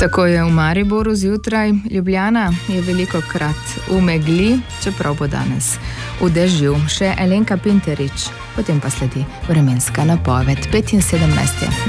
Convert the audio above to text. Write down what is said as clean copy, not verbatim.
Tako je v Mariboru zjutraj, Ljubljana je velikokrat v megli, čeprav bo danes v dežju. Še Alenka Pinterič, potem pa sledi vremenska napoved 75.